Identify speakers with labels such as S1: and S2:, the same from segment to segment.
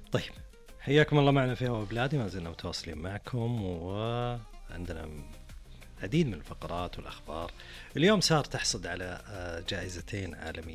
S1: طيب حياكم الله معنا في هوا بلادي، ما زلنا متواصلين معكم وعندنا العديد من الفقرات والأخبار. اليوم صار تحصل على جائزتين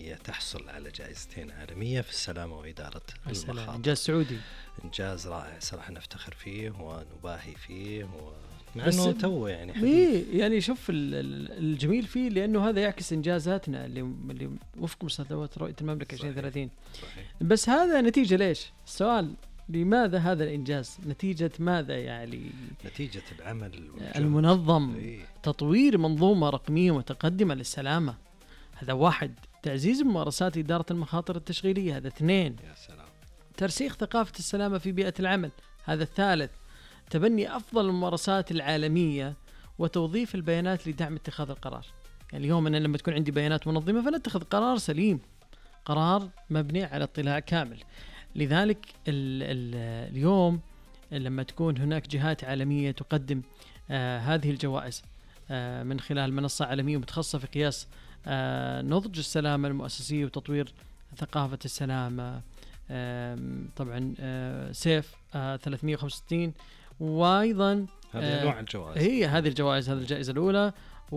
S1: عالمية في السلامة وإدارة المخاطر.
S2: إنجاز سعودي،
S1: إنجاز رائع صراحة، نفتخر فيه ونباهي فيه مع أنه تو يعني
S2: حديث. يعني شوف الجميل فيه لأنه هذا يعكس إنجازاتنا اللي وفق مستهدفات رؤية المملكة 2030. بس هذا نتيجة ليش؟ السؤال لماذا هذا الإنجاز؟ نتيجة ماذا يعني؟
S1: نتيجة العمل
S2: المنظم، تطوير منظومة رقمية متقدمة للسلامة، هذا واحد. تعزيز ممارسات إدارة المخاطر التشغيلية، هذا اثنين.
S1: يا سلام.
S2: ترسيخ ثقافة السلامة في بيئة العمل، هذا الثالث. تبني أفضل الممارسات العالمية وتوظيف البيانات لدعم اتخاذ القرار. يعني اليوم أنا لما تكون عندي بيانات منظمة فنتخذ قرار سليم، قرار مبني على اطلاع كامل. لذلك اليوم لما تكون هناك جهات عالمية تقدم هذه الجوائز من خلال منصة عالمية متخصصة في قياس نضج السلامة المؤسسية وتطوير ثقافة السلامة، طبعا سيف 365، وأيضا
S1: هذه أنواع الجوائز،
S2: هي هذه الجوائز، هذه الجائزة الأولى،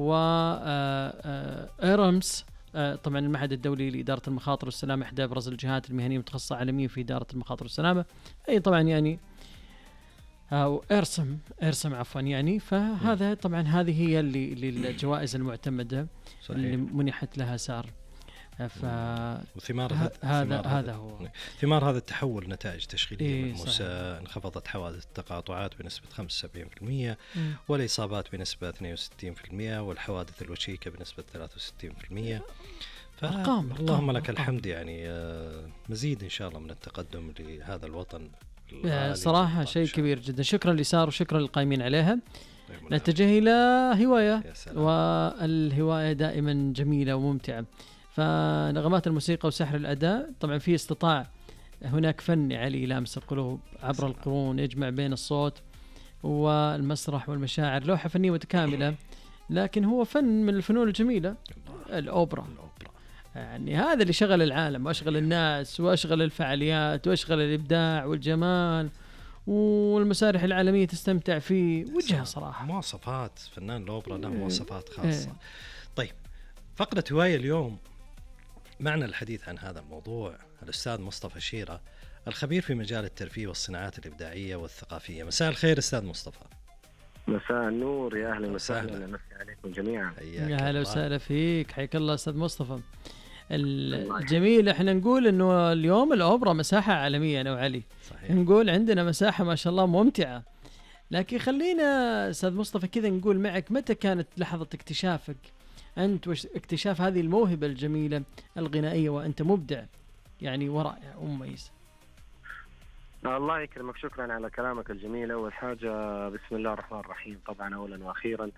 S2: إيرمس طبعا المعهد الدولي لإدارة المخاطر والسلامة، إحدى أبرز الجهات المهنية المتخصصة عالميا في إدارة المخاطر والسلامة، أي طبعا يعني أو إرسم عفوا يعني. فهذا طبعا هذه هي اللي الجوائز المعتمدة اللي منحت لها سار.
S1: وثمار
S2: هذا هو
S1: ثمار هذا التحول، نتائج تشغيلية ملموسة. انخفضت حوادث التقاطعات بنسبة 75%، والإصابات بنسبة 62%، والحوادث الوشيكة بنسبة 63%. اللهم لك الحمد، يعني مزيد إن شاء الله من التقدم لهذا الوطن.
S2: صراحة شيء كبير جدا. شكرا لسار وشكرا للقائمين عليها. نتجه إلى هواية، والهواية دائما جميلة وممتعة. فنغمات الموسيقى وسحر الأداء، طبعا في استطاع هناك فن علي لامس القلوب عبر القرون، يجمع بين الصوت والمسرح والمشاعر، لوحة فنية متكاملة، لكن هو فن من الفنون الجميلة، الأوبرا. يعني هذا اللي شغل العالم وأشغل الناس وأشغل الفعاليات وأشغل الإبداع والجمال، والمسارح العالمية تستمتع فيه. وجهة صراحة
S1: مواصفات فنان الأوبرا له مواصفات خاصة. طيب فقرة هواية اليوم معنا الحديث عن هذا الموضوع الأستاذ مصطفى شيرة، الخبير في مجال الترفيه والصناعات الإبداعية والثقافية. مساء الخير أستاذ مصطفى.
S3: مساء النور، يا أهلا وسهلا، مساء عليكم جميعا.
S2: يا أهلا وسهلا فيك، حياك الله أستاذ مصطفى. الجميل احنا نقول انه اليوم الأوبرا مساحة عالمية أنا وعلي، صحيح. نقول عندنا مساحة ما شاء الله ممتعة، لكن خلينا أستاذ مصطفى كذا نقول معك، متى كانت لحظة اكتشافك أنت واكتشاف هذه الموهبة الجميلة الغنائية وأنت مبدع يعني ورائع ومميز؟
S3: الله يكرمك، شكرا على كلامك الجميل. أول حاجة بسم الله الرحمن الرحيم طبعا أولا وأخيرا.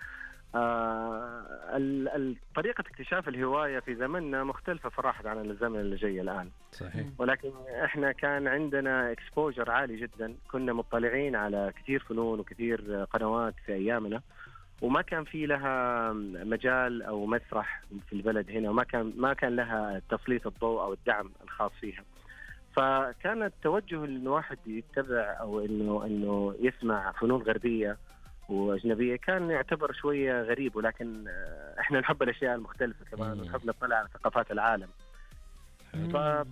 S3: طريقة اكتشاف الهواية في زمننا مختلفة صراحة عن الزمن اللي جاي الآن،
S1: صحيح.
S3: ولكن احنا كان عندنا اكسبوجر عالي جدا، كنا مطلعين على كثير فنون وكثير قنوات في أيامنا، وما كان في لها مجال أو مسرح في البلد هنا، وما كان لها تسليط الضوء أو الدعم الخاص فيها. فكان التوجه إنه واحد يتبع أو إنه يسمع فنون غربية وأجنبية كان يعتبر شوية غريب، ولكن إحنا نحب الأشياء المختلفة كمان ونحب نطلع على ثقافات العالم.